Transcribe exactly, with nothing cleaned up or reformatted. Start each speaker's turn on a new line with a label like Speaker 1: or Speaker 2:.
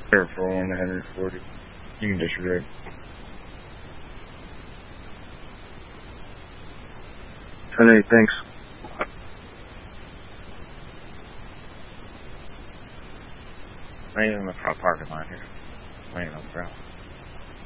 Speaker 1: Air for one hundred forty. You can disregard.
Speaker 2: ten eight, thanks.
Speaker 3: Right in the front parking lot here. Waiting on the ground.